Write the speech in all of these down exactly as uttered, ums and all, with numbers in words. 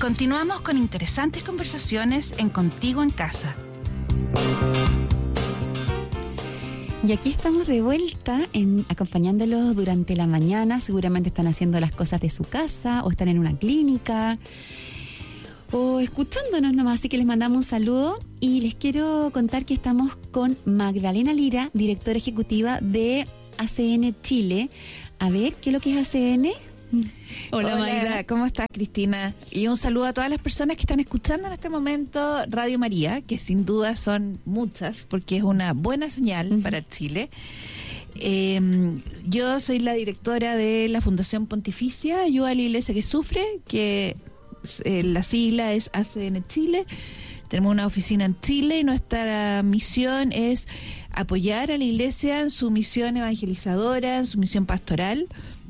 Continuamos con interesantes conversaciones en Contigo en Casa. Y aquí estamos de vuelta en, acompañándolos durante la mañana. Seguramente están haciendo las cosas de su casa o están en una clínica o escuchándonos nomás, así que les mandamos un saludo y les quiero contar que estamos con Magdalena Lira, directora ejecutiva de A C N Chile. A ver, ¿qué es lo que es A C N? Hola, Hola Magda, ¿cómo estás, Cristina? Y un saludo a todas las personas que están escuchando en este momento Radio María, que sin duda son muchas, porque es una buena señal uh-huh. para Chile. Eh, yo soy la directora de la Fundación Pontificia Ayuda a la Iglesia que Sufre, que eh, la sigla es A C N Chile. Tenemos una oficina en Chile y nuestra misión es apoyar a la Iglesia en su misión evangelizadora, en su misión pastoral,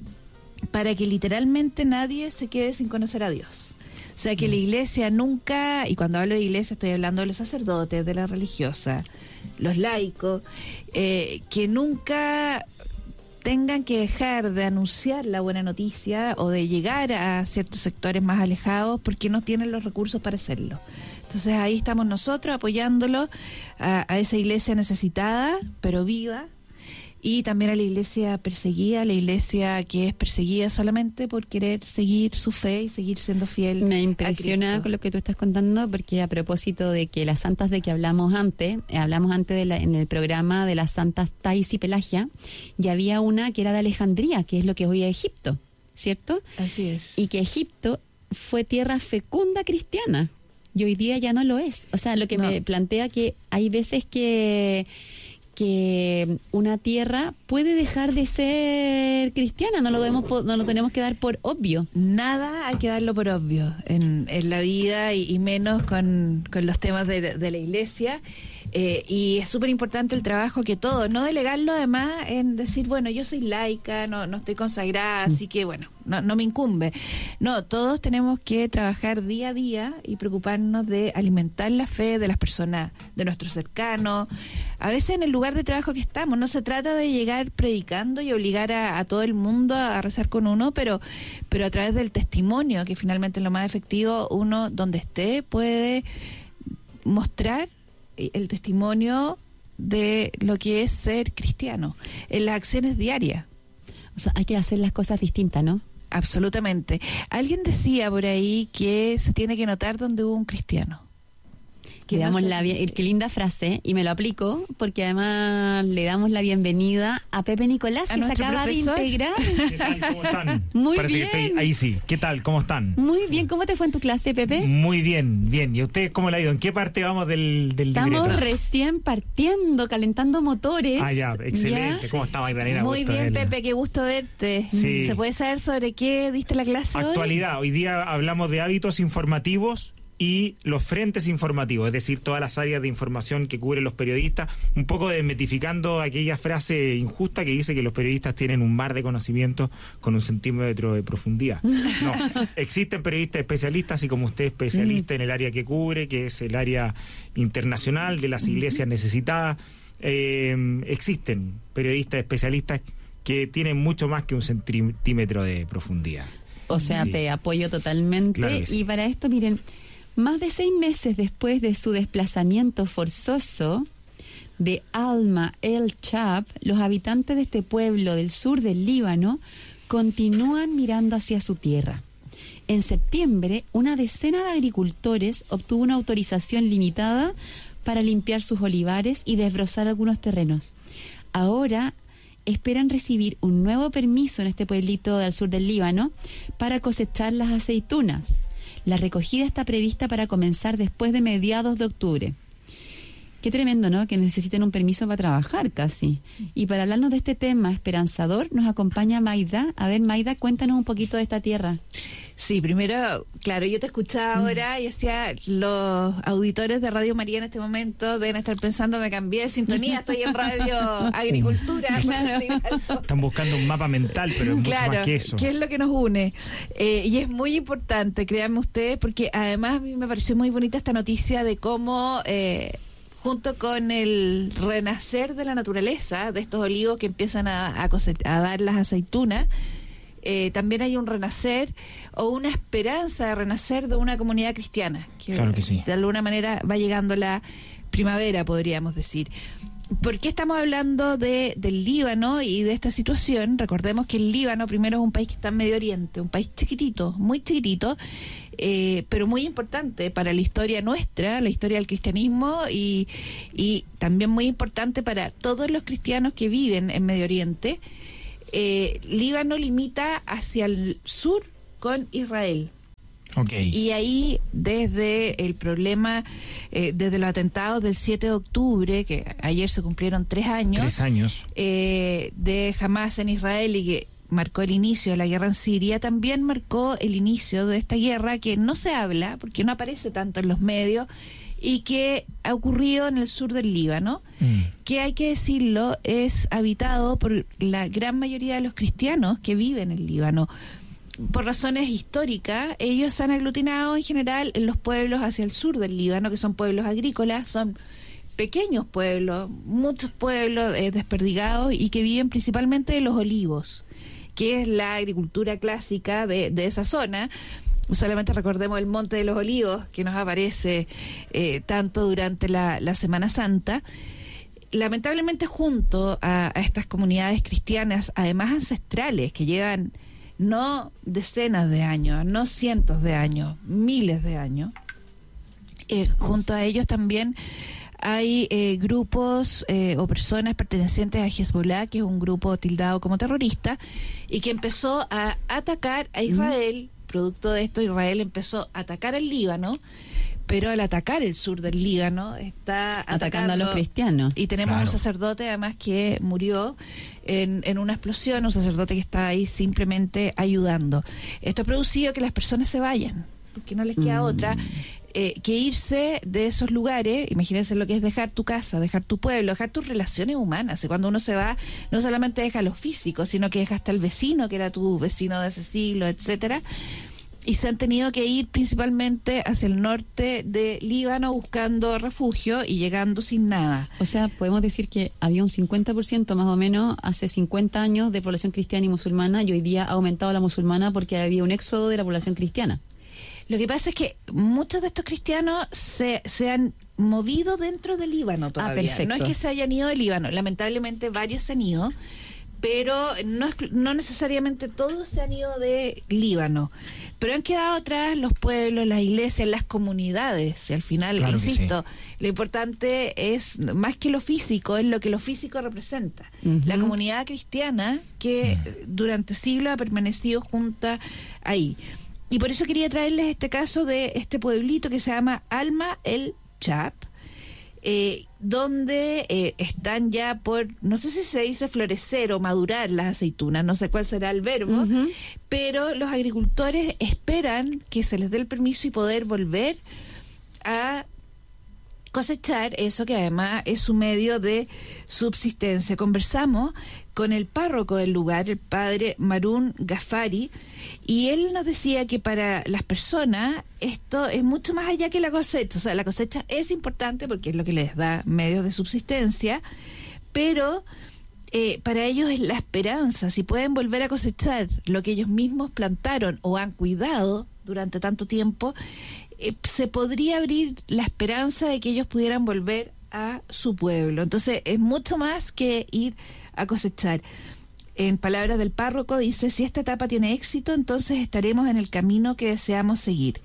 para que literalmente nadie se quede sin conocer a Dios. O sea, que la Iglesia nunca, y cuando hablo de Iglesia estoy hablando de los sacerdotes, de la religiosa, los laicos, eh, que nunca tengan que dejar de anunciar la buena noticia o de llegar a ciertos sectores más alejados porque no tienen los recursos para hacerlo. Entonces ahí estamos nosotros apoyándolo a, a esa iglesia necesitada, pero viva, y también a la iglesia perseguida, la iglesia que es perseguida solamente por querer seguir su fe y seguir siendo fiel. Me impresiona con lo que tú estás contando, porque a propósito de que las santas de que hablamos antes, eh, hablamos antes de la, en el programa de las santas Thais y Pelagia, y había una que era de Alejandría, que es lo que es hoy Egipto, ¿cierto? Así es. Y que Egipto fue tierra fecunda cristiana, y hoy día ya no lo es. O sea, lo que no. me plantea que hay veces que... que una tierra puede dejar de ser cristiana, no lo debemos, no lo tenemos que dar por obvio. Nada hay que darlo por obvio en, en la vida y, y menos con, con los temas de, de la iglesia. Eh, y es súper importante el trabajo que todo, no delegarlo además en decir, bueno, yo soy laica, no, no estoy consagrada, así que bueno, no, no me incumbe. No, todos tenemos que trabajar día a día y preocuparnos de alimentar la fe de las personas, de nuestros cercanos. A veces en el lugar de trabajo que estamos, no se trata de llegar predicando y obligar a, a todo el mundo a, a rezar con uno, pero, pero a través del testimonio, que finalmente es lo más efectivo, uno donde esté puede mostrar el testimonio de lo que es ser cristiano en las acciones diarias. O sea, hay que hacer las cosas distintas, ¿no? Absolutamente. Alguien decía por ahí que se tiene que notar donde hubo un cristiano. Le damos la bien, qué linda frase, y me lo aplico porque además le damos la bienvenida a Pepe Nicolás, que se acaba profesor? de integrar. ¿Qué tal? ¿Cómo están? Muy Parece bien. Que estoy, ahí sí. ¿Qué tal? ¿Cómo están? Muy bien. ¿Cómo te fue en tu clase, Pepe? Muy bien, bien. ¿Y ustedes cómo le ha ido? ¿En qué parte vamos del, del Estamos libreto? recién partiendo, calentando motores. Ah, ya, excelente. ¿Ya? ¿Cómo está, Magdalena? Muy gusto bien, verla. Pepe, qué gusto verte. Sí. ¿Se puede saber sobre qué diste la clase Actualidad. hoy? Hoy día hablamos de hábitos informativos y los frentes informativos, es decir, todas las áreas de información que cubren los periodistas, un poco desmitificando aquella frase injusta que dice que los periodistas tienen un mar de conocimiento con un centímetro de profundidad. No, existen periodistas especialistas, así como usted es especialista en el área que cubre, que es el área internacional de las iglesias necesitadas. Eh, existen periodistas especialistas que tienen mucho más que un centímetro de profundidad. O sea, sí. Te apoyo totalmente. Claro sí. Y para esto, miren, más de seis meses después de su desplazamiento forzoso de Alma el Chab, los habitantes de este pueblo del sur del Líbano continúan mirando hacia su tierra. En septiembre, una decena de agricultores obtuvo una autorización limitada para limpiar sus olivares y desbrozar algunos terrenos. Ahora esperan recibir un nuevo permiso en este pueblito del sur del Líbano para cosechar las aceitunas. La recogida está prevista para comenzar después de mediados de octubre. Qué tremendo, ¿no? Que necesiten un permiso para trabajar casi. Y para hablarnos de este tema esperanzador, nos acompaña Maida. A ver, Maida, cuéntanos un poquito de esta tierra. Sí, primero, claro, yo te escuchaba ahora y hacía, los auditores de Radio María en este momento deben estar pensando, me cambié de sintonía, estoy en Radio Agricultura. Claro. Están buscando un mapa mental, pero es claro, mucho más que eso. ¿Qué es lo que nos une? Eh, y es muy importante, créanme ustedes, porque además a mí me pareció muy bonita esta noticia de cómo... Eh, junto con el renacer de la naturaleza, de estos olivos que empiezan a, a, cosechar, a dar las aceitunas, eh, también hay un renacer o una esperanza de renacer de una comunidad cristiana. Que, claro que sí. De alguna manera va llegando la primavera, podríamos decir. ¿Por qué estamos hablando de, del Líbano y de esta situación? Recordemos que el Líbano primero es un país que está en Medio Oriente, un país chiquitito, muy chiquitito, eh, pero muy importante para la historia nuestra, la historia del cristianismo y, y también muy importante para todos los cristianos que viven en Medio Oriente. Eh, Líbano limita hacia el sur con Israel. Okay. Y ahí, desde el problema, eh, desde los atentados del siete de octubre, que ayer se cumplieron tres años, tres años. Eh, de Hamas en Israel y que marcó el inicio de la guerra en Siria, también marcó el inicio de esta guerra que no se habla, porque no aparece tanto en los medios, y que ha ocurrido en el sur del Líbano, mm. que hay que decirlo, es habitado por la gran mayoría de los cristianos que viven en el Líbano. Por razones históricas, ellos se han aglutinado en general en los pueblos hacia el sur del Líbano, que son pueblos agrícolas, son pequeños pueblos, muchos pueblos eh, desperdigados y que viven principalmente de los olivos, que es la agricultura clásica de, de esa zona. Solamente recordemos el Monte de los Olivos, que nos aparece eh, tanto durante la, la Semana Santa. Lamentablemente, junto a, a estas comunidades cristianas, además ancestrales, que llevan no decenas de años, no cientos de años, miles de años. Eh, junto a ellos también hay eh, grupos eh, o personas pertenecientes a Hezbollah, que es un grupo tildado como terrorista, y que empezó a atacar a Israel. Mm. Producto de esto, Israel empezó a atacar el Líbano, pero al atacar el sur del Líbano está atacando, atacando a los cristianos. Y tenemos claro. un sacerdote además que murió en, en una explosión, un sacerdote que está ahí simplemente ayudando. Esto ha producido que las personas se vayan, porque no les queda mm. otra eh, que irse de esos lugares. Imagínense lo que es dejar tu casa, dejar tu pueblo, dejar tus relaciones humanas. Y cuando uno se va, no solamente deja lo físico, sino que deja hasta el vecino, que era tu vecino de ese siglo, etcétera. Y se han tenido que ir principalmente hacia el norte de Líbano buscando refugio y llegando sin nada. O sea, podemos decir que había un cincuenta por ciento más o menos hace cincuenta años de población cristiana y musulmana, y hoy día ha aumentado la musulmana porque había un éxodo de la población cristiana. Lo que pasa es que muchos de estos cristianos se, se han movido dentro del Líbano todavía. Ah, perfecto. No es que se hayan ido del Líbano, lamentablemente varios se han ido, pero no, es, no necesariamente todos se han ido de Líbano. Pero han quedado atrás los pueblos, las iglesias, las comunidades. Y al final, claro, insisto, sí. Lo importante es, más que lo físico, es lo que lo físico representa. Uh-huh. La comunidad cristiana que uh-huh. durante siglos ha permanecido junta ahí. Y por eso quería traerles este caso de este pueblito que se llama Alma el Chab, eh, donde eh, están ya por, no sé si se dice florecer o madurar las aceitunas, no sé cuál será el verbo, uh-huh. pero los agricultores esperan que se les dé el permiso y poder volver a cosechar eso que además es su medio de subsistencia. Conversamos con el párroco del lugar, el padre Marun Ghaffari, y él nos decía que para las personas esto es mucho más allá que la cosecha. O sea, la cosecha es importante porque es lo que les da medios de subsistencia, pero eh, para ellos es la esperanza. Si pueden volver a cosechar lo que ellos mismos plantaron o han cuidado durante tanto tiempo, eh, se podría abrir la esperanza de que ellos pudieran volver a su pueblo. Entonces es mucho más que ir a cosechar. En palabras del párroco dice: si esta etapa tiene éxito, entonces estaremos en el camino que deseamos seguir.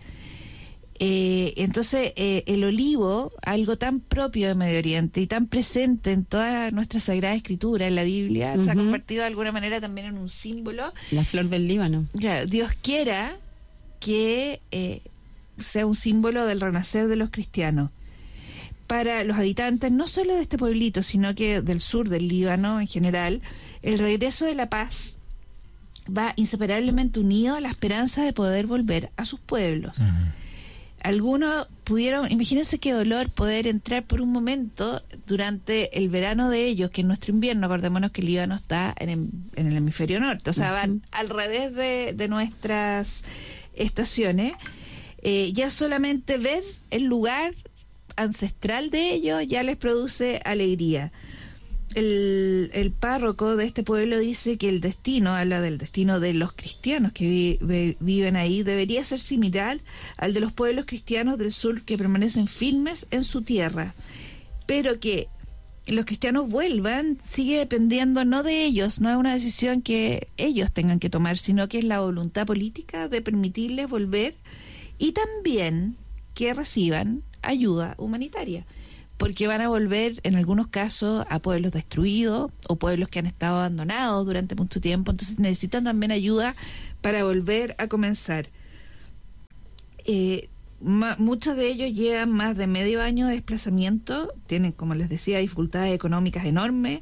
Eh, entonces eh, el olivo, algo tan propio de Medio Oriente y tan presente en toda nuestra Sagrada Escritura, en la Biblia, uh-huh. se ha convertido de alguna manera también en un símbolo. La flor del Líbano. Claro, Dios quiera que eh, sea un símbolo del renacer de los cristianos. Para los habitantes, no solo de este pueblito, sino que del sur del Líbano en general, el regreso de la paz va inseparablemente unido a la esperanza de poder volver a sus pueblos. Uh-huh. Algunos pudieron, imagínense qué dolor poder entrar por un momento durante el verano de ellos, que en nuestro invierno, acordémonos que el Líbano está en el, en el hemisferio norte, o sea, uh-huh. van al revés de, de nuestras estaciones. Eh, ya solamente ver el lugar ancestral de ellos ya les produce alegría. el, el párroco de este pueblo dice que el destino, habla del destino de los cristianos que vi, vi, viven ahí, debería ser similar al de los pueblos cristianos del sur que permanecen firmes en su tierra, pero que los cristianos vuelvan sigue dependiendo no de ellos, no es una decisión que ellos tengan que tomar, sino que es la voluntad política de permitirles volver y también que reciban ayuda humanitaria, porque van a volver en algunos casos a pueblos destruidos o pueblos que han estado abandonados durante mucho tiempo, entonces necesitan también ayuda para volver a comenzar. Eh, ma, muchos de ellos llevan más de medio año de desplazamiento, tienen, como les decía, dificultades económicas enormes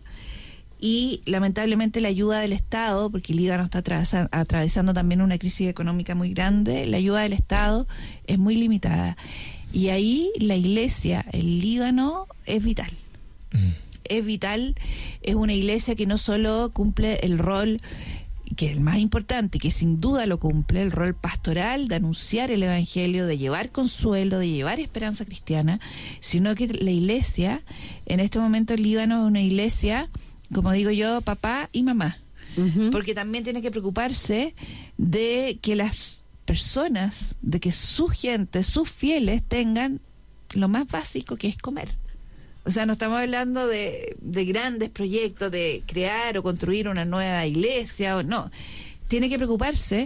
y lamentablemente la ayuda del Estado, porque el Líbano está atravesando, atravesando también una crisis económica muy grande, la ayuda del Estado es muy limitada. Y ahí la iglesia, el Líbano, es vital. Mm. Es vital, es una iglesia que no solo cumple el rol, que es el más importante, que sin duda lo cumple, el rol pastoral de anunciar el evangelio, de llevar consuelo, de llevar esperanza cristiana, sino que la iglesia, en este momento el Líbano es una iglesia, como digo yo, papá y mamá. Uh-huh. Porque también tiene que preocuparse de que las personas, de que su gente, sus fieles tengan lo más básico que es comer. O sea, no estamos hablando de, de grandes proyectos de crear o construir una nueva iglesia, o no. Tiene que preocuparse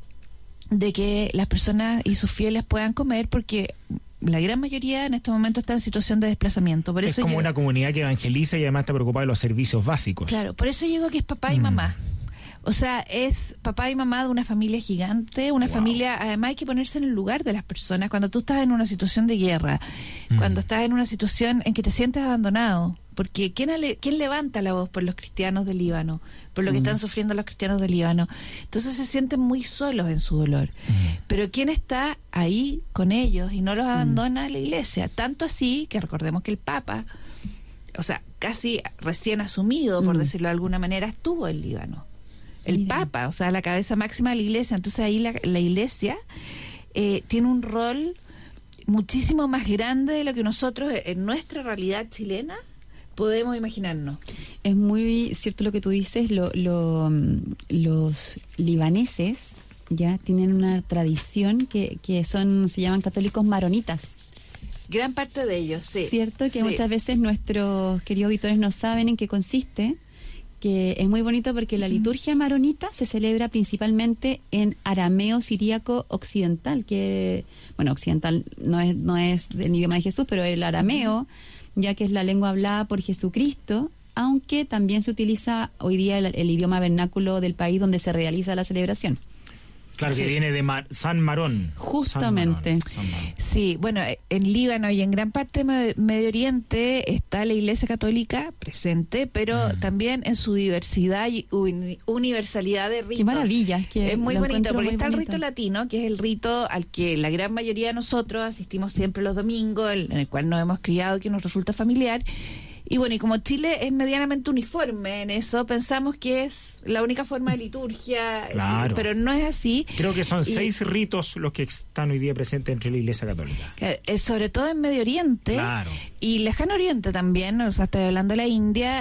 de que las personas y sus fieles puedan comer, porque la gran mayoría en este momento está en situación de desplazamiento. Por es eso como yo, una comunidad que evangeliza y además está preocupada de los servicios básicos. Claro, por eso digo que es papá y mm. mamá. O sea, es papá y mamá de una familia gigante, una wow. familia, además hay que ponerse en el lugar de las personas. Cuando tú estás en una situación de guerra, mm. cuando estás en una situación en que te sientes abandonado, porque ¿quién, ale, ¿quién levanta la voz por los cristianos del Líbano? Por lo que mm. están sufriendo los cristianos del Líbano. Entonces se sienten muy solos en su dolor. Mm. Pero ¿quién está ahí con ellos y no los abandona mm. la iglesia? Tanto así que recordemos que el Papa, o sea, casi recién asumido, por mm. decirlo de alguna manera, estuvo en Líbano. El Mira. Papa, o sea, la cabeza máxima de la iglesia. Entonces ahí la, la iglesia eh, tiene un rol muchísimo más grande de lo que nosotros en nuestra realidad chilena podemos imaginarnos. Es muy cierto lo que tú dices. Lo, lo, los libaneses ya tienen una tradición que, que son, se llaman católicos maronitas. Gran parte de ellos, sí. Cierto que sí. muchas veces nuestros queridos auditores no saben en qué consiste, que es muy bonito porque la liturgia maronita se celebra principalmente en arameo siríaco occidental, que, bueno, occidental no es no es del idioma de Jesús, pero el arameo, ya que es la lengua hablada por Jesucristo, aunque también se utiliza hoy día el, el idioma vernáculo del país donde se realiza la celebración. Claro, sí. que viene de Mar- San Marón. Justamente. San Marón, San Marón. Sí, bueno, en Líbano y en gran parte de Medio Oriente está la Iglesia Católica presente, pero mm. también en su diversidad y un- universalidad de ritos. Qué maravilla. Es, que es muy bonito, porque está bonito. el rito latino, que es el rito al que la gran mayoría de nosotros asistimos siempre los domingos, el, en el cual nos hemos criado y que nos resulta familiar. Y bueno, y como Chile es medianamente uniforme en eso, pensamos que es la única forma de liturgia, claro. pero no es así. Creo que son y, seis ritos los que están hoy día presentes entre la Iglesia Católica. Eh, sobre todo en Medio Oriente claro. y Lejano Oriente también, o sea, estoy hablando de la India,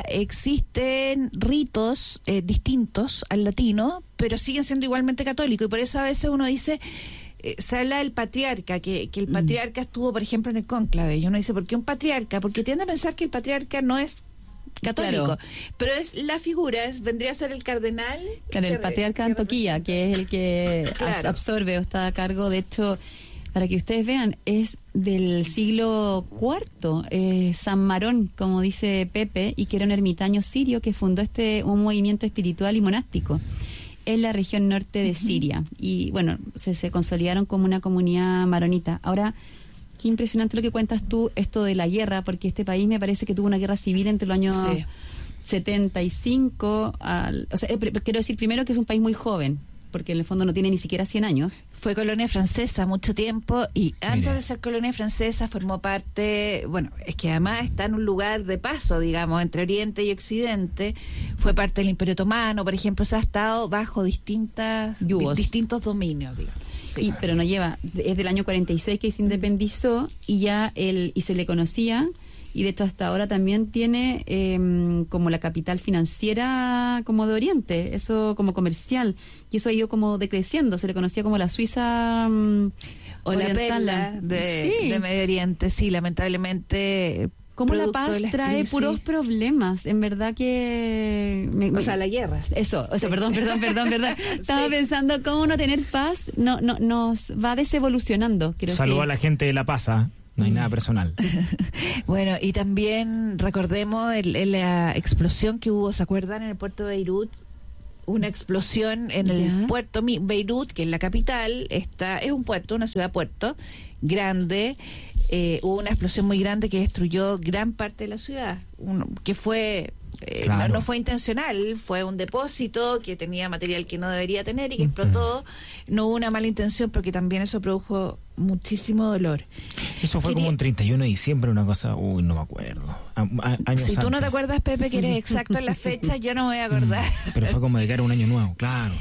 existen ritos eh, distintos al latino, pero siguen siendo igualmente católicos, y por eso a veces uno dice... se habla del patriarca, que, que el patriarca estuvo, por ejemplo, en el cónclave, y uno dice, ¿por qué un patriarca? Porque tiende a pensar que el patriarca no es católico, claro. pero es la figura, es, vendría a ser el cardenal. Claro, el patriarca de Antioquía, que es el que claro. absorbe o está a cargo, de hecho, para que ustedes vean, es del siglo cuarto, eh, San Marón, como dice Pepe, y que era un ermitaño sirio que fundó este un movimiento espiritual y monástico en la región norte de uh-huh. Siria, y bueno, se, se consolidaron como una comunidad maronita. Ahora, qué impresionante lo que cuentas tú, esto de la guerra, porque este país me parece que tuvo una guerra civil entre los años sí. setenta y cinco, al, o sea, eh, quiero decir primero que es un país muy joven, porque en el fondo no tiene ni siquiera cien años. Fue colonia francesa mucho tiempo, y antes Mira. de ser colonia francesa formó parte, bueno, es que además está en un lugar de paso, digamos, entre Oriente y Occidente. Fue parte del Imperio Otomano, por ejemplo, se ha estado bajo distintas di, distintos dominios, digamos. Sí. Y, pero no lleva, es del año cuarenta y seis que se independizó, y ya él, y se le conocía y de hecho hasta ahora también tiene eh, como la capital financiera como de Oriente, eso como comercial, y eso ha ido como decreciendo, se le conocía como la Suiza um, o la perla de, sí. de Medio Oriente, sí, lamentablemente. Como La Paz trae crisis. Puros problemas, en verdad que... Me, o sea, la guerra. Eso, o sea, sí. perdón, perdón, perdón, perdón. Estaba sí. pensando cómo no tener paz no, no nos va desevolucionando. Saludo a la gente de La Paz, ¿eh? No hay nada personal. Bueno, y también recordemos el, el, la explosión que hubo, ¿se acuerdan? En el puerto de Beirut. Una explosión en el ¿Ya? puerto Beirut, que es la capital, está, es un puerto, una ciudad-puerto grande. Eh, hubo una explosión muy grande que destruyó gran parte de la ciudad, un, que fue eh, claro. no, no fue intencional, fue un depósito que tenía material que no debería tener y que explotó. Uh-huh. No hubo una mala intención, porque también eso produjo muchísimo dolor. Eso fue Quería... como un treinta y uno de diciembre, una cosa, uy, no me acuerdo. A, a, años si tú antes. No te acuerdas, Pepe, que eres exacto en la fecha, yo no me voy a acordar. Mm, pero fue como de cara a un año nuevo, claro.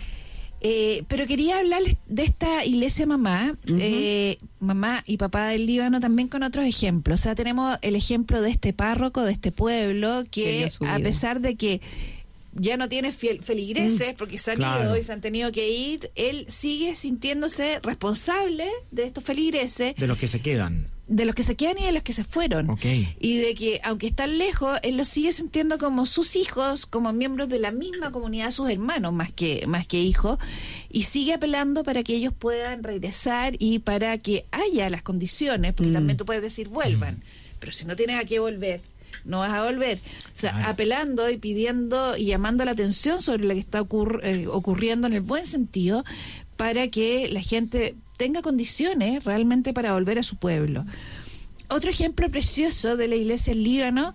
Eh, pero quería hablarles de esta iglesia mamá, uh-huh. eh, mamá y papá del Líbano, también con otros ejemplos. O sea, tenemos el ejemplo de este párroco, de este pueblo, que a pesar de que ya no tiene fiel, feligreses, mm, porque se han claro. ido y se han tenido que ir, él sigue sintiéndose responsable de estos feligreses. De los que se quedan. De los que se quedan y de los que se fueron. Okay. Y de que, aunque están lejos, él los sigue sintiendo como sus hijos, como miembros de la misma comunidad, sus hermanos, más que, más que hijos, y sigue apelando para que ellos puedan regresar y para que haya las condiciones, porque mm. también tú puedes decir, vuelvan, mm. pero si no tienes a qué volver, no vas a volver. O sea, claro. apelando y pidiendo y llamando la atención sobre lo que está ocurr- eh, ocurriendo en el buen sentido, para que la gente tenga condiciones realmente para volver a su pueblo. Otro ejemplo precioso de la iglesia en Líbano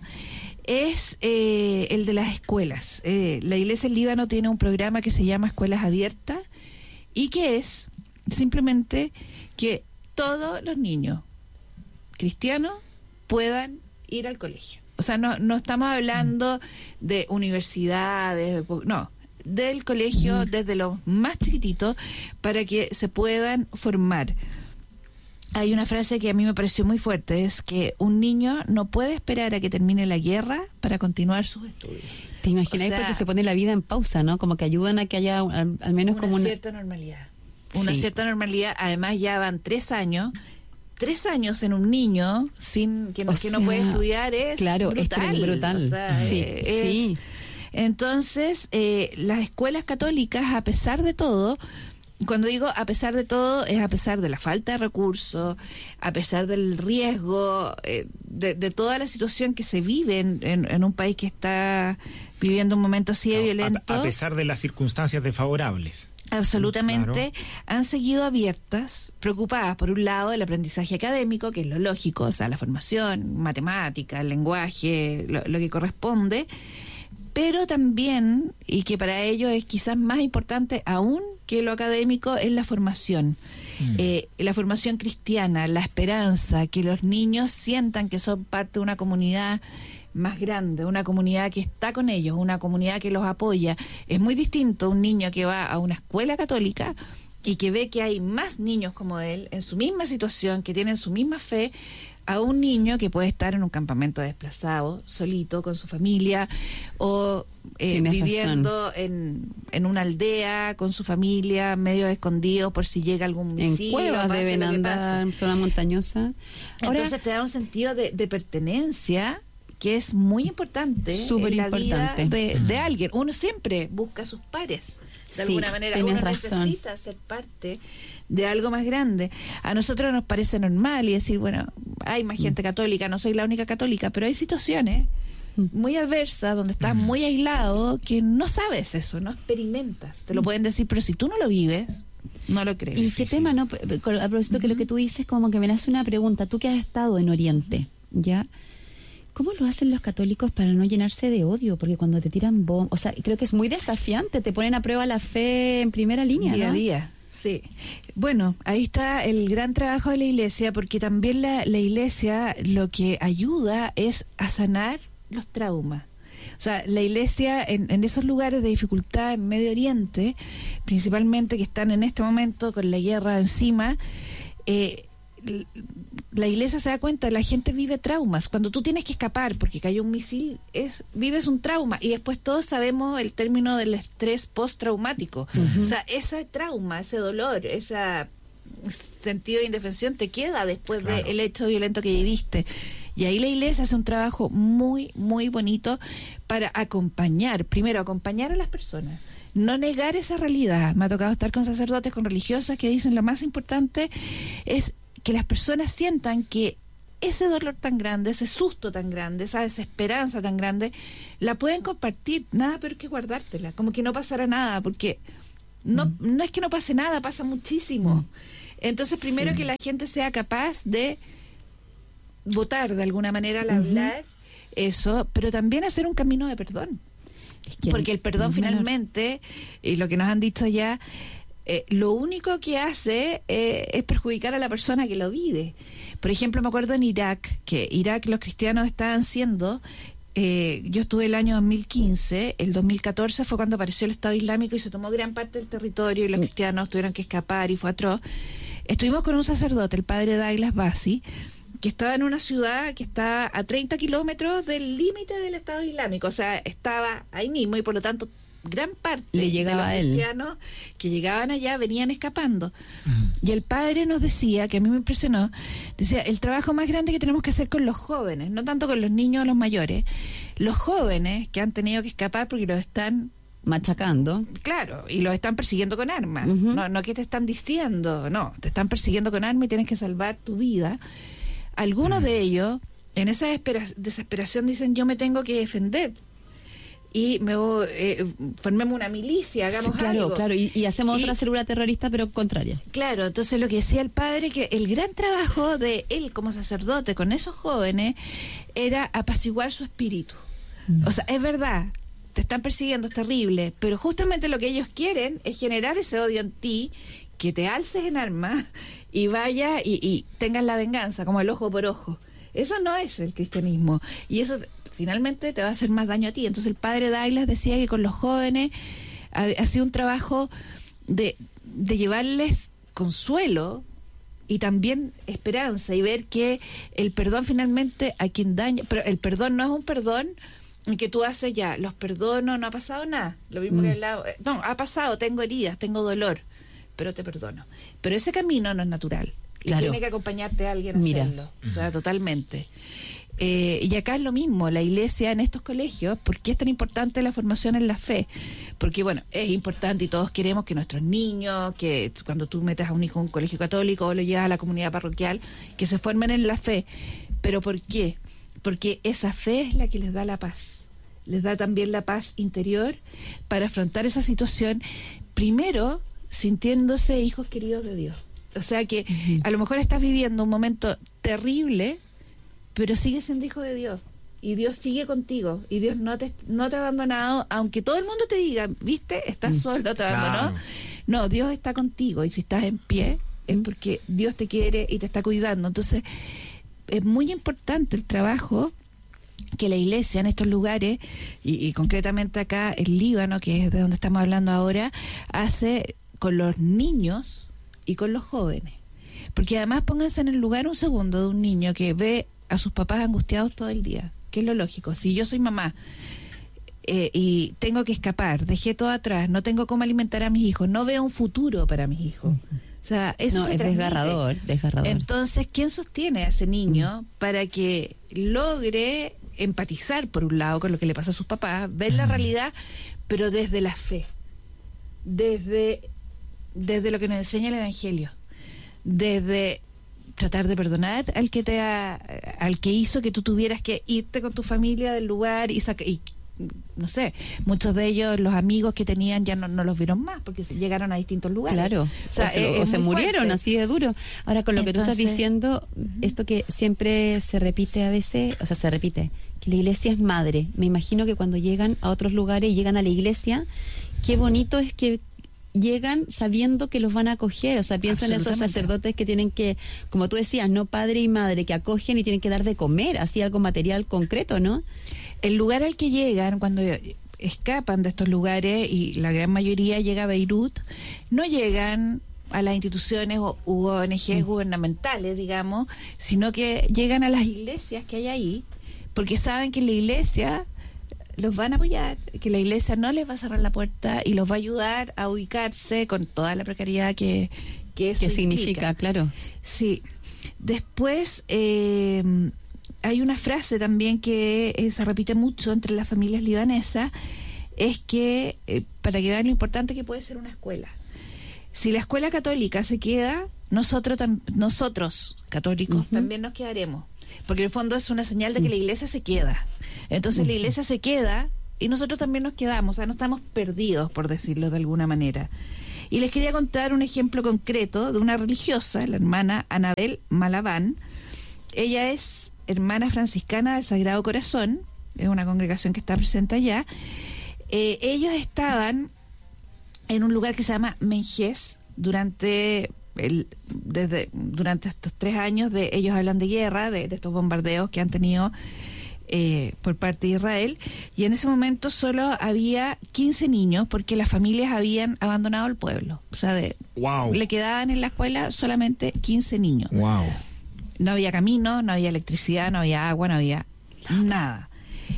es eh, el de las escuelas. Eh, la iglesia en Líbano tiene un programa que se llama Escuelas Abiertas, y que es simplemente que todos los niños cristianos puedan ir al colegio. O sea, no, no estamos hablando de universidades, no, del colegio mm. desde los más chiquititos, para que se puedan formar. Hay una frase que a mí me pareció muy fuerte, es que un niño no puede esperar a que termine la guerra para continuar sus estudios. ¿Te imaginas? O sea, porque se pone la vida en pausa, ¿no? Como que ayudan a que haya al, al menos una como una cierta normalidad. Una sí. cierta normalidad. Además ya van tres años. Tres años en un niño sin que no, que sea, no puede estudiar es claro, brutal. Es brutal. O sea, sí, es, sí. Entonces, eh, las escuelas católicas, a pesar de todo, cuando digo a pesar de todo, es a pesar de la falta de recursos, a pesar del riesgo, eh, de, de toda la situación que se vive en, en, en un país que está viviendo un momento así de no, violento. A, a pesar de las circunstancias desfavorables. Absolutamente, claro. Han seguido abiertas, preocupadas por un lado del aprendizaje académico, que es lo lógico, o sea, la formación, matemática, el lenguaje, lo, lo que corresponde, pero también, y que para ellos es quizás más importante aún que lo académico, es la formación. Mm. Eh, la formación cristiana, la esperanza, que los niños sientan que son parte de una comunidad más grande, una comunidad que está con ellos, una comunidad que los apoya. Es muy distinto un niño que va a una escuela católica y que ve que hay más niños como él en su misma situación, que tienen su misma fe, a un niño que puede estar en un campamento desplazado, solito, con su familia, o eh, viviendo en, en una aldea con su familia, medio escondido por si llega algún misil. En cuevas deben andar, en zona montañosa. Ahora, entonces te da un sentido de, de pertenencia que es muy importante Súper en la importante. vida de, de alguien. Uno siempre busca a sus pares, de sí, alguna manera. Uno razón. necesita ser parte de algo más grande. A nosotros nos parece normal y decir, bueno, hay más gente mm. católica, no soy la única católica, pero hay situaciones mm. muy adversas donde estás mm. muy aislado, que no sabes eso, no experimentas. Te lo pueden decir, pero si tú no lo vives, no lo crees. Y qué tema, ¿no? A propósito uh-huh. que lo que tú dices, como que me nace una pregunta. Tú que has estado en Oriente, ¿ya? ¿Cómo lo hacen los católicos para no llenarse de odio? Porque cuando te tiran bombas, o sea, creo que es muy desafiante, te ponen a prueba la fe en primera línea, día ¿no? a día. Sí. Bueno, ahí está el gran trabajo de la iglesia, porque también la, la iglesia lo que ayuda es a sanar los traumas. O sea, la iglesia en, en esos lugares de dificultad en Medio Oriente, principalmente que están en este momento con la guerra encima, eh, la iglesia se da cuenta, la gente vive traumas. Cuando tú tienes que escapar porque cayó un misil, es vives un trauma. Y después todos sabemos el término del estrés postraumático. Uh-huh. O sea, ese trauma, ese dolor, ese sentido de indefensión te queda después claro. del hecho violento que viviste. Y ahí la iglesia hace un trabajo muy, muy bonito para acompañar, primero acompañar a las personas, no negar esa realidad. Me ha tocado estar con sacerdotes, con religiosas que dicen lo más importante es que las personas sientan que ese dolor tan grande, ese susto tan grande, esa desesperanza tan grande, la pueden compartir, nada peor que guardártela, como que no pasará nada, porque no, mm. no es que no pase nada, pasa muchísimo. Mm. Entonces, primero sí. que la gente sea capaz de votar de alguna manera al uh-huh. hablar eso, pero también hacer un camino de perdón. Es que porque el perdón finalmente, y lo que nos han dicho ya, eh, lo único que hace eh, es perjudicar a la persona que lo vive. Por ejemplo, me acuerdo en Irak, que Irak los cristianos estaban siendo, eh, yo estuve el año dos mil quince, el dos mil catorce fue cuando apareció el Estado Islámico y se tomó gran parte del territorio y los cristianos tuvieron que escapar y fue atroz. Estuvimos con un sacerdote, el padre Douglas Bassi, que estaba en una ciudad que está a treinta kilómetros del límite del Estado Islámico, o sea, estaba ahí mismo y por lo tanto gran parte le llegaba de los cristianos que llegaban allá venían escapando. Uh-huh. Y el padre nos decía, que a mí me impresionó, decía, el trabajo más grande que tenemos que hacer con los jóvenes, no tanto con los niños o los mayores, los jóvenes que han tenido que escapar porque los están machacando. Claro, y los están persiguiendo con armas. Uh-huh. No, no que te están diciendo, no, te están persiguiendo con armas y tienes que salvar tu vida. Algunos de ellos, en esa desespera- desesperación, dicen, yo me tengo que defender. Y me voy, eh, formemos una milicia, hagamos sí, claro, algo. Claro, y, y hacemos y, otra célula terrorista, pero contraria. Claro, entonces lo que decía el padre, que el gran trabajo de él como sacerdote con esos jóvenes era apaciguar su espíritu. Mm. O sea, es verdad, te están persiguiendo, es terrible, pero justamente lo que ellos quieren es generar ese odio en ti, que te alces en armas y vaya y, y tengas la venganza, como el ojo por ojo. Eso no es el cristianismo. Y eso finalmente te va a hacer más daño a ti. Entonces el padre Douglas decía que con los jóvenes ha, ha sido un trabajo de, de llevarles consuelo y también esperanza y ver que el perdón finalmente a quien daña, pero el perdón no es un perdón en que tú haces ya, los perdono, no ha pasado nada. Lo mismo mm. que el lado, no, ha pasado, tengo heridas, tengo dolor, pero te perdono. Pero ese camino no es natural. Y claro. tiene que acompañarte a alguien a Mira. hacerlo. O sea, totalmente. Eh, y acá es lo mismo, la iglesia en estos colegios, ¿por qué es tan importante la formación en la fe? Porque, bueno, es importante y todos queremos que nuestros niños, que cuando tú metes a un hijo en un colegio católico o lo llevas a la comunidad parroquial, que se formen en la fe. ¿Pero por qué? Porque esa fe es la que les da la paz. Les da también la paz interior para afrontar esa situación, primero sintiéndose hijos queridos de Dios. O sea que uh-huh. a lo mejor estás viviendo un momento terrible, pero sigues siendo hijo de Dios y Dios sigue contigo y Dios no te no te ha abandonado, aunque todo el mundo te diga, viste, estás solo, te abandonó. Claro. No, Dios está contigo y si estás en pie es porque Dios te quiere y te está cuidando. Entonces es muy importante el trabajo que la iglesia en estos lugares y, y concretamente acá en Líbano, que es de donde estamos hablando ahora, hace con los niños y con los jóvenes. Porque además pónganse en el lugar un segundo de un niño que ve a sus papás angustiados todo el día, que es lo lógico. Si yo soy mamá eh, y tengo que escapar, dejé todo atrás, no tengo cómo alimentar a mis hijos, no veo un futuro para mis hijos. O sea, eso no, se es transmite. desgarrador, desgarrador. Entonces, ¿quién sostiene a ese niño mm. para que logre empatizar, por un lado, con lo que le pasa a sus papás, ver mm. la realidad, pero desde la fe, desde, desde lo que nos enseña el Evangelio, desde tratar de perdonar al que te ha, al que hizo que tú tuvieras que irte con tu familia del lugar y, saca, y no sé, muchos de ellos, los amigos que tenían ya no, no los vieron más porque llegaron a distintos lugares. Claro, o, sea, o se, o se murieron fuerte. Así de duro. Ahora, con lo Entonces, que tú estás diciendo, uh-huh. esto que siempre se repite a veces, o sea, se repite, que la iglesia es madre. Me imagino que cuando llegan a otros lugares y llegan a la iglesia, qué bonito es que llegan sabiendo que los van a acoger. O sea, pienso en esos sacerdotes que tienen que, como tú decías, no padre y madre, que acogen y tienen que dar de comer, así algo material concreto, ¿no? El lugar al que llegan, cuando escapan de estos lugares, y la gran mayoría llega a Beirut, no llegan a las instituciones u O N Ges mm. gubernamentales, digamos, sino que llegan a las iglesias que hay ahí, porque saben que en la iglesia los van a apoyar, que la iglesia no les va a cerrar la puerta y los va a ayudar a ubicarse con toda la precariedad que, que eso ¿Qué significa? implica. Claro. Sí. Después eh, hay una frase también que eh, se repite mucho entre las familias libanesas, es que, eh, para que vean lo importante que puede ser una escuela. Si la escuela católica se queda, nosotros, tam- nosotros católicos, uh-huh. también nos quedaremos. Porque en el fondo es una señal de que la iglesia se queda. Entonces uh-huh. la iglesia se queda y nosotros también nos quedamos. O sea, no estamos perdidos, por decirlo de alguna manera. Y les quería contar un ejemplo concreto de una religiosa, la hermana Anabel Malabán. Ella es hermana franciscana del Sagrado Corazón, es una congregación que está presente allá. Eh, ellos estaban en un lugar que se llama Menjes durante el, desde durante estos tres años de ellos hablan de guerra, de, de estos bombardeos que han tenido eh, por parte de Israel, y en ese momento solo había quince niños porque las familias habían abandonado el pueblo, o sea, de, wow. le quedaban en la escuela solamente quince niños. Wow. No había camino, no había electricidad, no había agua, no había nada.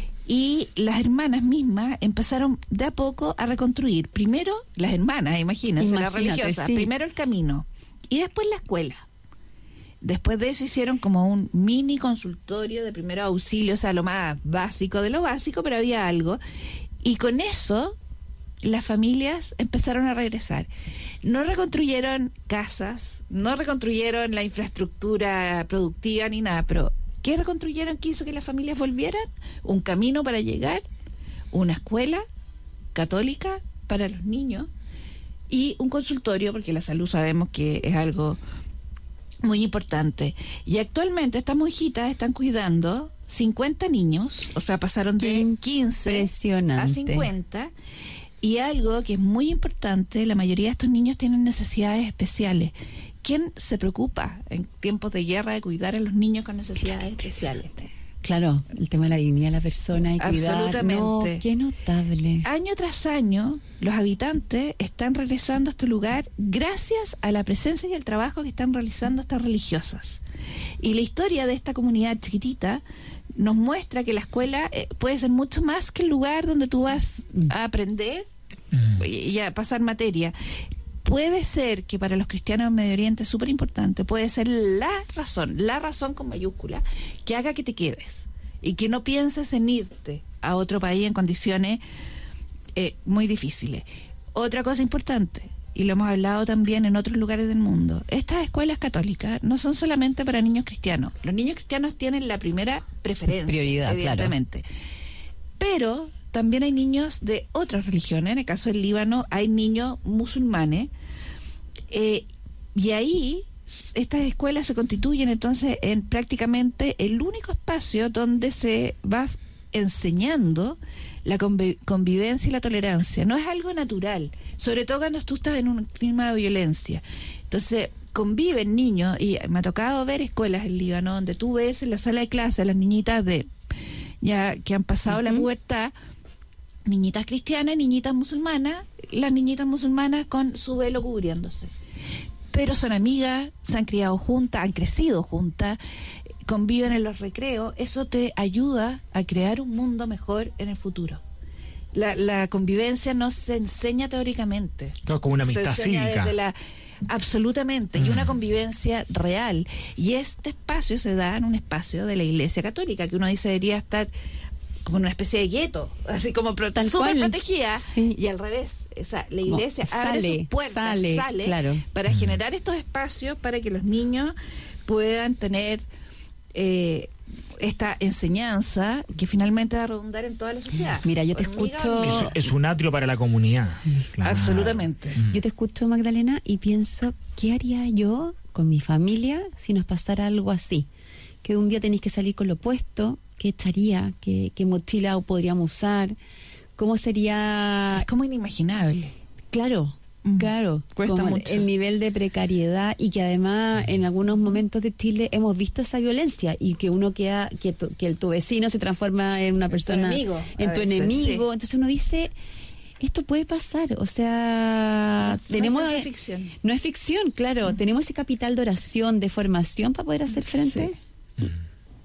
Y las hermanas mismas empezaron de a poco a reconstruir. Primero, las hermanas, imagínense, las religiosas. Sí. Primero el camino y después la escuela. Después de eso hicieron como un mini consultorio de primeros auxilios, o sea, lo más básico de lo básico, pero había algo. Y con eso las familias empezaron a regresar. No reconstruyeron casas, no reconstruyeron la infraestructura productiva ni nada, pero ¿qué reconstruyeron que hizo que las familias volvieran? Un camino para llegar, una escuela católica para los niños y un consultorio, porque la salud sabemos que es algo muy importante. Y actualmente estas monjitas están cuidando cincuenta niños, o sea, pasaron de quince a cincuenta. Y algo que es muy importante, la mayoría de estos niños tienen necesidades especiales. ¿Quién se preocupa en tiempos de guerra de cuidar a los niños con necesidades especiales? Claro, el tema de la dignidad de la persona y cuidar. Absolutamente. No, qué notable. Año tras año, los habitantes están regresando a este lugar gracias a la presencia y el trabajo que están realizando estas religiosas. Y la historia de esta comunidad chiquitita nos muestra que la escuela eh, puede ser mucho más que el lugar donde tú vas a aprender mm. y, y a pasar materia. Puede ser que para los cristianos en Medio Oriente es súper importante, puede ser la razón, la razón con mayúscula, que haga que te quedes y que no pienses en irte a otro país en condiciones eh, muy difíciles. Otra cosa importante, y lo hemos hablado también en otros lugares del mundo, estas escuelas católicas no son solamente para niños cristianos. Los niños cristianos tienen la primera preferencia, prioridad, evidentemente. Claro. Pero también hay niños de otras religiones, en el caso del Líbano hay niños musulmanes, eh, y ahí estas escuelas se constituyen entonces en prácticamente el único espacio donde se va enseñando la conviv- convivencia y la tolerancia. No es algo natural, sobre todo cuando tú estás en un clima de violencia. Entonces conviven niños, y me ha tocado ver escuelas en Líbano donde tú ves en la sala de clase a las niñitas de ya que han pasado uh-huh. la pubertad, niñitas cristianas, niñitas musulmanas, las niñitas musulmanas con su velo cubriéndose. Pero son amigas, se han criado juntas, han crecido juntas, conviven en los recreos. Eso te ayuda a crear un mundo mejor en el futuro. La, la convivencia no se enseña teóricamente. Claro, como una amistad se enseña cívica. Desde la, absolutamente, mm. y una convivencia real. Y este espacio se da en un espacio de la Iglesia Católica, que uno dice debería estar como una especie de gueto, así como pro- súper protegida, sí. Y al revés, o sea, la iglesia no, abre sale, sus puertas, sale, sale claro. para generar estos espacios para que los niños puedan tener eh, esta enseñanza que finalmente va a redundar en toda la sociedad. Mira, yo te Hormiga, escucho... Es, es un atrio para la comunidad. Claro. Absolutamente. Mm. Yo te escucho, Magdalena, y pienso, ¿qué haría yo con mi familia si nos pasara algo así? Que un día tenéis que salir con lo opuesto. ¿Qué echaría? ¿Qué, qué mochila podríamos usar? ¿Cómo sería...? Es como inimaginable. Claro, mm. claro. Cuesta como mucho. El nivel de precariedad, y que además en algunos momentos de Chile hemos visto esa violencia, y que uno queda, que tu, que el, tu vecino se transforma en una persona... Tu enemigo. En tu veces, enemigo. Sí. Entonces uno dice... esto puede pasar, o sea, no tenemos... No es ficción. No es ficción, claro, mm. tenemos ese capital de oración, de formación para poder hacer frente. Sí. Mm.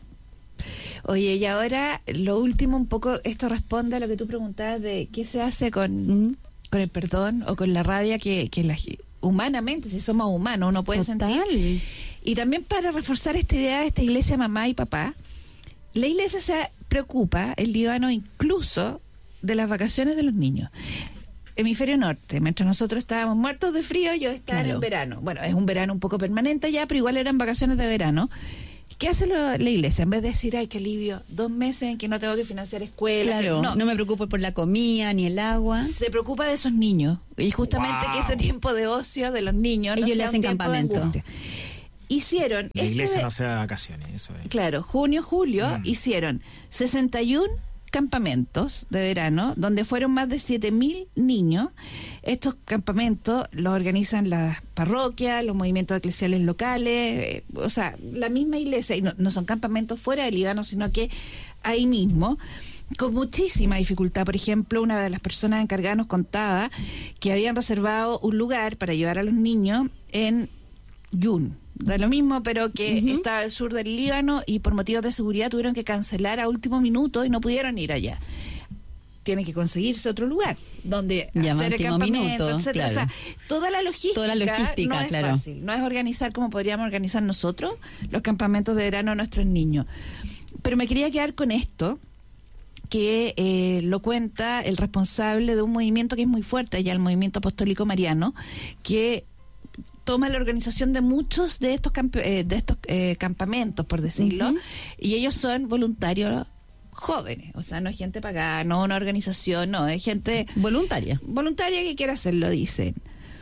Oye, y ahora lo último un poco, esto responde a lo que tú preguntabas de qué se hace con, mm. con el perdón o con la rabia que, que la, humanamente, si somos humanos, uno puede Total. sentir. Y también para reforzar esta idea de esta iglesia mamá y papá, la iglesia se preocupa, el Líbano, incluso de las vacaciones de los niños. Hemisferio norte, mientras nosotros estábamos muertos de frío, yo estaba claro. en verano. Bueno, es un verano un poco permanente ya, pero igual eran vacaciones de verano. ¿Qué hace lo, la iglesia? En vez de decir, ay, qué alivio, dos meses en que no tengo que financiar escuelas. Claro, no. no me preocupo por la comida ni el agua. Se preocupa de esos niños. Y justamente wow. que ese tiempo de ocio de los niños... Ellos no le hacen campamento. Hicieron... La este iglesia de, no se da vacaciones, eso es. Claro, junio, julio, mm. hicieron sesenta y uno campamentos de verano, donde fueron más de siete mil niños. Estos campamentos los organizan las parroquias, los movimientos eclesiales locales, eh, o sea, la misma iglesia, y no, no son campamentos fuera del Líbano, sino que ahí mismo, con muchísima dificultad. Por ejemplo, una de las personas encargadas nos contaba que habían reservado un lugar para llevar a los niños en Yun, da lo mismo, pero que uh-huh. estaba al sur del Líbano y por motivos de seguridad tuvieron que cancelar a último minuto y no pudieron ir allá. Tienen que conseguirse otro lugar donde ya hacer el campamento, minuto, etcétera. Claro. O sea, toda la logística, toda la logística no es claro. fácil, no es organizar como podríamos organizar nosotros los campamentos de verano a nuestros niños. Pero me quería quedar con esto, que eh, lo cuenta el responsable de un movimiento que es muy fuerte allá, el movimiento apostólico mariano, que toma la organización de muchos de estos camp- eh, de estos eh, campamentos, por decirlo, uh-huh. y ellos son voluntarios jóvenes, o sea, no es gente pagada, no una organización, no, es gente voluntaria. Voluntaria que quiere hacerlo, dicen.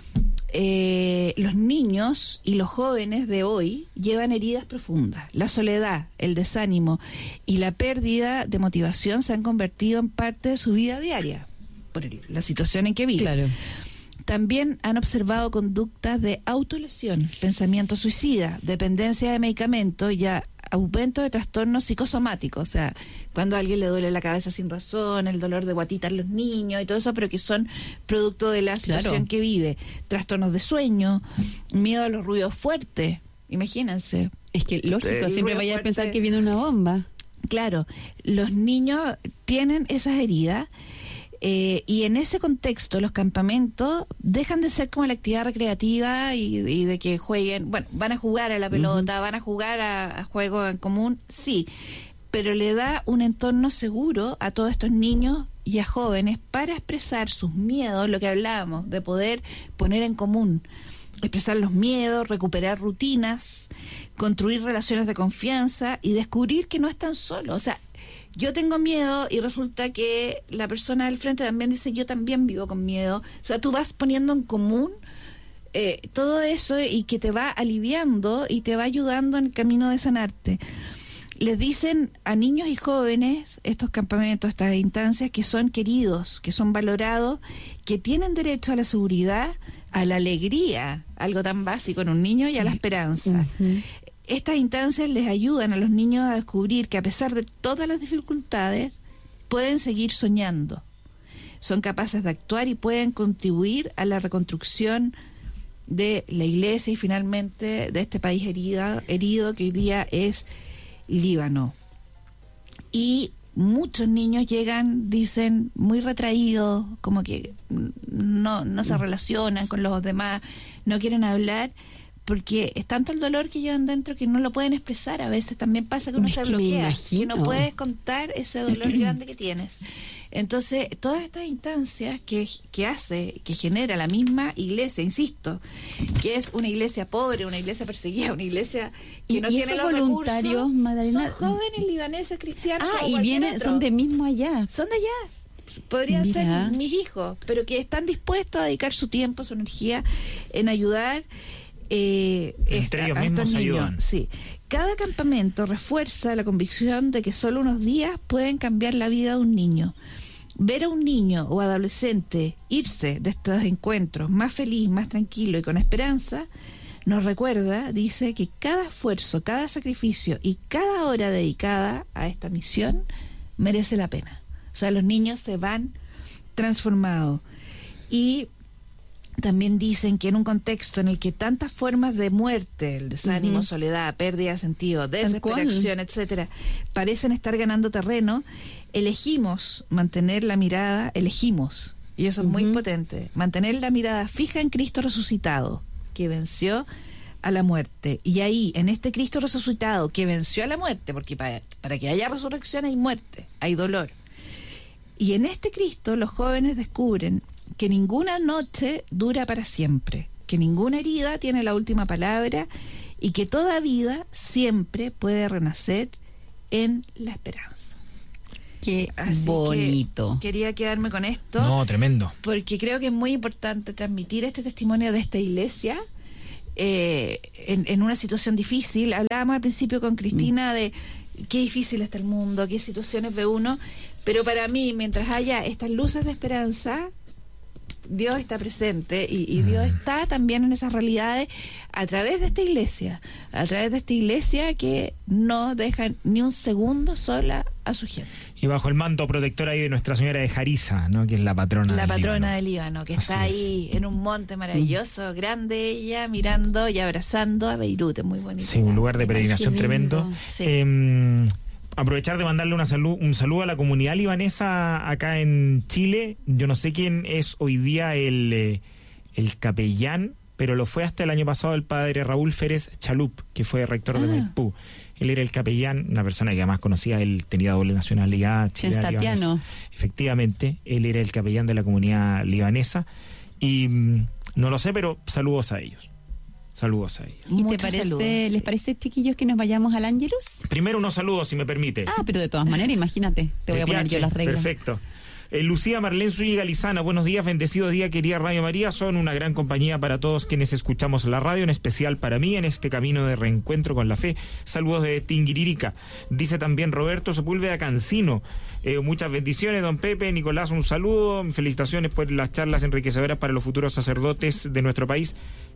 Eh, los niños y los jóvenes de hoy llevan heridas profundas. La soledad, el desánimo y la pérdida de motivación se han convertido en parte de su vida diaria, por el, la situación en que viven. Claro. También han observado conductas de autolesión, pensamiento suicida, dependencia de medicamentos y aumento de trastornos psicosomáticos. O sea, cuando a alguien le duele la cabeza sin razón, el dolor de guatita en los niños y todo eso, pero que son producto de la situación claro. que vive. Trastornos de sueño, miedo a los ruidos fuertes. Imagínense. Es que lógico, siempre vaya a pensar que viene una bomba. Claro, los niños tienen esas heridas. Eh, y en ese contexto los campamentos dejan de ser como la actividad recreativa y, y de que jueguen, bueno, van a jugar a la pelota, uh-huh. van a jugar a, a juegos en común, sí, pero le da un entorno seguro a todos estos niños y a jóvenes para expresar sus miedos, lo que hablábamos, de poder poner en común, expresar los miedos, recuperar rutinas, construir relaciones de confianza y descubrir que no están solos. O sea, yo tengo miedo y resulta que la persona del frente también dice, yo también vivo con miedo. O sea, tú vas poniendo en común eh, todo eso y que te va aliviando y te va ayudando en el camino de sanarte. Les dicen a niños y jóvenes, estos campamentos, estas instancias, que son queridos, que son valorados, que tienen derecho a la seguridad, a la alegría, algo tan básico en un niño, y a la esperanza. Uh-huh. Estas instancias les ayudan a los niños a descubrir que a pesar de todas las dificultades, pueden seguir soñando. Son capaces de actuar y pueden contribuir a la reconstrucción de la iglesia y finalmente de este país herido, herido que hoy día es Líbano. Y muchos niños llegan, dicen, muy retraídos, como que no, no se relacionan con los demás, no quieren hablar, porque es tanto el dolor que llevan dentro que no lo pueden expresar. A veces también pasa que uno es se que bloquea, que no puedes contar ese dolor grande que tienes. Entonces, todas estas instancias que, que hace, que genera la misma iglesia, insisto, que es una iglesia pobre, una iglesia perseguida, una iglesia que y, no y tiene los voluntarios, recursos, Madalena, son jóvenes libaneses cristianos. Ah, y vienen, otro. son de mismo allá. Son de allá. Podrían Mira. ser mis hijos, pero que están dispuestos a dedicar su tiempo, su energía en ayudar. Eh, Entre esta, ellos mismos ayudan. Sí. Cada campamento refuerza la convicción de que solo unos días pueden cambiar la vida de un niño. Ver a un niño o adolescente irse de estos encuentros más feliz, más tranquilo y con esperanza, nos recuerda, dice, que cada esfuerzo, cada sacrificio y cada hora dedicada a esta misión merece la pena. O sea, los niños se van transformado. Y también dicen que en un contexto en el que tantas formas de muerte, el desánimo, uh-huh. soledad, pérdida de sentido, desesperación, etcétera, parecen estar ganando terreno, elegimos mantener la mirada, elegimos, y eso es uh-huh. muy potente, mantener la mirada fija en Cristo resucitado, que venció a la muerte. Y ahí, en este Cristo resucitado, que venció a la muerte, porque para, para que haya resurrección hay muerte, hay dolor. Y en este Cristo los jóvenes descubren que ninguna noche dura para siempre, que ninguna herida tiene la última palabra y que toda vida siempre puede renacer en la esperanza. Qué Así bonito. Que quería quedarme con esto. No, tremendo. Porque creo que es muy importante transmitir este testimonio de esta iglesia eh, en, en una situación difícil. Hablábamos al principio con Cristina mm. de qué difícil está el mundo, qué situaciones ve uno, pero para mí, mientras haya estas luces de esperanza, Dios está presente y, y Dios está también en esas realidades a través de esta iglesia, a través de esta iglesia que no deja ni un segundo sola a su gente. Y bajo el manto protector ahí de Nuestra Señora de Jarisa, ¿no? Que es la patrona la del patrona Líbano. del Líbano, que Así está es. ahí en un monte maravilloso, mm. grande ella, mirando y abrazando a Beirut, es muy bonito. Sí, un lugar de peregrinación tremendo. Sí. Eh, aprovechar de mandarle una salud, un saludo a la comunidad libanesa acá en Chile. Yo no sé quién es hoy día el, eh, el capellán, pero lo fue hasta el año pasado el padre Raúl Férez Chalup, que fue rector ah. de Maipú. Él era el capellán, una persona que además conocía, él tenía doble nacionalidad chilena libanesa. Efectivamente, él era el capellán de la comunidad libanesa y mm, no lo sé, pero saludos a ellos. Saludos a ellos. ¿Y te parece, saludos, les sí. parece, chiquillos, que nos vayamos al Ángelus? Primero unos saludos, si me permite. Ah, pero de todas maneras, imagínate, te voy a poner yo las reglas. Perfecto. Eh, Lucía Marlene Zúñiga Lizana, buenos días, bendecido día, querida Radio María. Son una gran compañía para todos quienes escuchamos la radio, en especial para mí en este camino de reencuentro con la fe. Saludos de Tinguiririca. Dice también Roberto Sepúlveda Cancino. Eh, muchas bendiciones, don Pepe. Nicolás, un saludo. Felicitaciones por las charlas enriquecedoras para los futuros sacerdotes de nuestro país.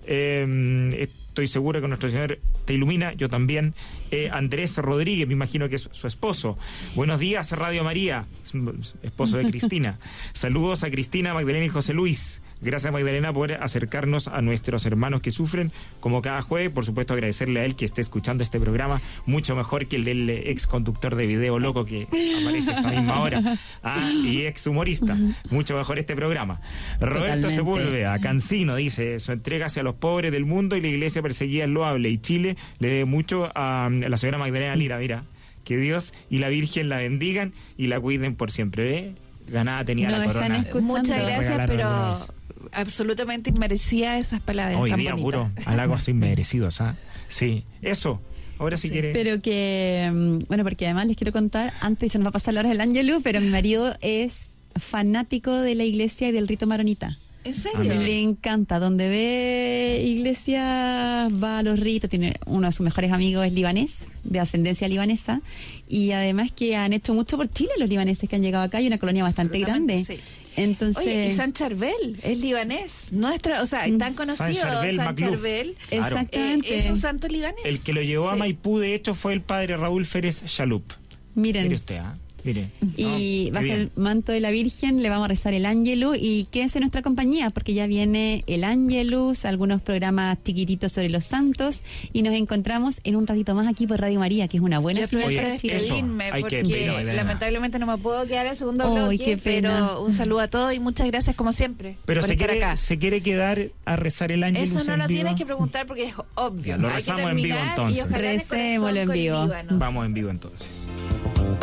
Eh, estoy seguro que nuestro Señor te ilumina, yo también. eh, Andrés Rodríguez, me imagino que es su esposo. Buenos días, Radio María, esposo de Cristina. Saludos a Cristina, Magdalena y José Luis. Gracias, Magdalena, por acercarnos a nuestros hermanos que sufren como cada jueves. Por supuesto, agradecerle a él que esté escuchando este programa, mucho mejor que el del ex conductor de Video Loco que aparece a esta misma hora, ah, y ex humorista. Mucho mejor este programa. Roberto Sepúlveda Cancino dice: su entrega hacia los pobres del mundo y la iglesia perseguida es loable, y Chile le debe mucho a la señora Magdalena Lira. Mira, que Dios y la Virgen la bendigan y la cuiden por siempre. ¿Ve? Ganada tenía no, la corona. Muchas gracias, pero absolutamente inmerecía esas palabras. Hoy tan día bonitas. puro halagos inmerecidos, ¿ah? Sí, eso. Ahora si sí quiere. Pero que, bueno, porque además les quiero contar, antes se nos va a pasar la hora del Ángelus, pero mi marido es fanático de la iglesia y del rito maronita. ¿En serio? Ah, le encanta, donde ve iglesia va a los ritos. Tiene uno de sus mejores amigos es libanés, de ascendencia libanesa, y además que han hecho mucho por Chile los libaneses que han llegado acá. Hay una colonia bastante grande. Sí. Entonces, oye, y San Charbel es libanés, nuestro, o sea, tan conocido San Charbel, San Charbel, claro. Exactamente, eh, es un santo libanés. El que lo llevó sí. a Maipú, de hecho, fue el padre Raúl Férez Chalup. Miren. Mire usted, ¿ah? ¿eh? Mire, y no, bajo el manto de la Virgen le vamos a rezar el Ángelus, y quédense en nuestra compañía porque ya viene el Ángelus, algunos programas chiquititos sobre los santos, y nos encontramos en un ratito más aquí por Radio María, que es una buena señal para despedirme, porque lamentablemente no me puedo quedar el segundo oh, bloque, pero un saludo a todos y muchas gracias como siempre. Pero por se estar quiere, acá. se quiere quedar a rezar el Ángelus. Eso no en lo vivo. tienes que preguntar porque es obvio. Lo rezamos en vivo entonces. Recémoslo en vivo. Vamos en vivo entonces.